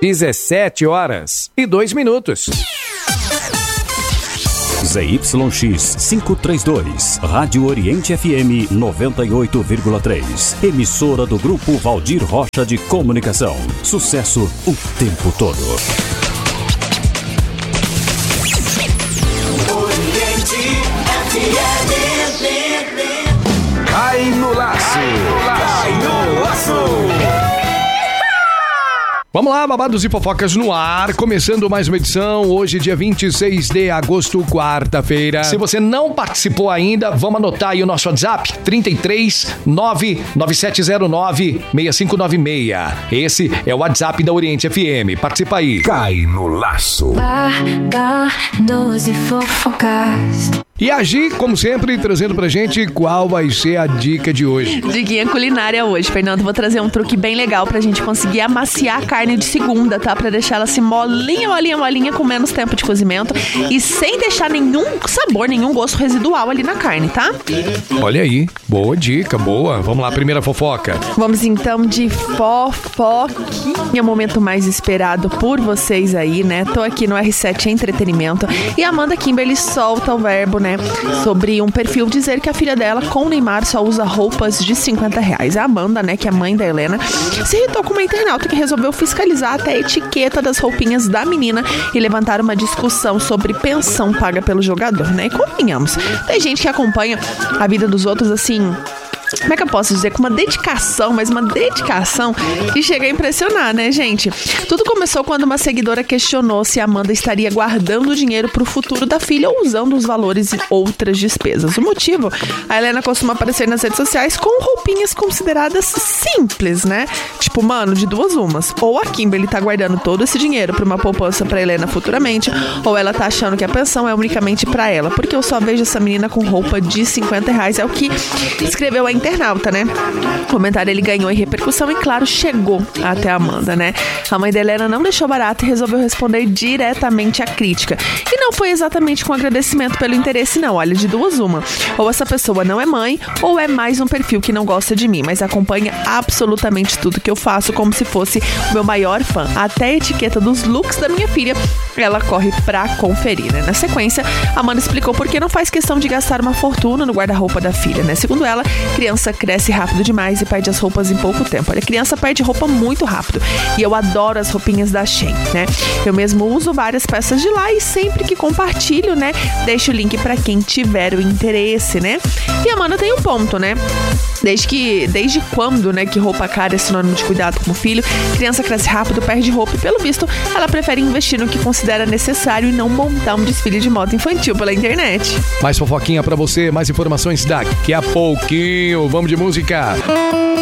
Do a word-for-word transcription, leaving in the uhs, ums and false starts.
dezessete horas e dois minutos. Z Y X quinhentos e trinta e dois, Rádio Oriente F M noventa e oito vírgula três. Emissora do Grupo Valdir Rocha de Comunicação. Sucesso o tempo todo. Oriente F M. Cai no laço. Cai no laço. Vamos lá, babados e fofocas no ar, começando mais uma edição, hoje dia vinte e seis de agosto, quarta-feira. Se você não participou ainda, vamos anotar aí o nosso WhatsApp, trinta e três, nove nove sete zero nove, seis cinco nove seis. Esse é o WhatsApp da Oriente F M, participa aí. Cai no laço. Babados e fofocas. E a Gi, como sempre, trazendo pra gente qual vai ser a dica de hoje. Diguinha culinária hoje, Fernando. Vou trazer um truque bem legal pra gente conseguir amaciar a carne de segunda, tá? Pra deixar ela assim molinha, molinha, molinha, com menos tempo de cozimento e sem deixar nenhum sabor, nenhum gosto residual ali na carne, tá? Olha aí, boa dica, boa. Vamos lá, primeira fofoca. Vamos então de fofoquinha, momento mais esperado por vocês aí, né? Tô aqui no R sete Entretenimento e a Amanda Kimberly solta o verbo, né, sobre um perfil dizer que a filha dela com o Neymar só usa roupas de cinquenta reais. A Amanda, né, que é a mãe da Helena, se irritou com uma internauta que resolveu fiscalizar até a etiqueta das roupinhas da menina e levantar uma discussão sobre pensão paga pelo jogador, né? E convenhamos, tem gente que acompanha a vida dos outros assim... Como é que eu posso dizer? Com uma dedicação, mas uma dedicação que chega a impressionar, né, gente? Tudo começou quando uma seguidora questionou se a Amanda estaria guardando dinheiro pro futuro da filha ou usando os valores em outras despesas. O motivo? A Helena costuma aparecer nas redes sociais com roupinhas consideradas simples, né? Tipo, mano, de duas umas. Ou a Kimberly tá guardando todo esse dinheiro pra uma poupança pra Helena futuramente, ou ela tá achando que a pensão é unicamente pra ela. Porque eu só vejo essa menina com roupa de cinquenta reais. É o que escreveu a internauta, né? O comentário ele ganhou em repercussão e, claro, chegou até a Amanda, né? A mãe da Helena não deixou barato e resolveu responder diretamente à crítica. E não foi exatamente com agradecimento pelo interesse, não. Olha, de duas uma. Ou essa pessoa não é mãe, ou é mais um perfil que não gosta de mim, mas acompanha absolutamente tudo que eu faço como se fosse o meu maior fã. Até a etiqueta dos looks da minha filha, ela corre pra conferir, né? Na sequência, a Amanda explicou por que não faz questão de gastar uma fortuna no guarda-roupa da filha, né? Segundo ela, criança cresce rápido demais e perde as roupas em pouco tempo. Olha, criança perde roupa muito rápido. E eu adoro as roupinhas da Shein, né? Eu mesmo uso várias peças de lá e sempre que compartilho, né, deixo o link pra quem tiver o interesse, né? E a Amanda tem um ponto, né? Desde que, desde quando, né, que roupa cara é sinônimo de cuidado com o filho, criança cresce rápido, perde roupa e, pelo visto, ela prefere investir no que considera necessário e não montar um desfile de moda infantil pela internet. Mais fofoquinha pra você, mais informações daqui a pouquinho. Vamos de música.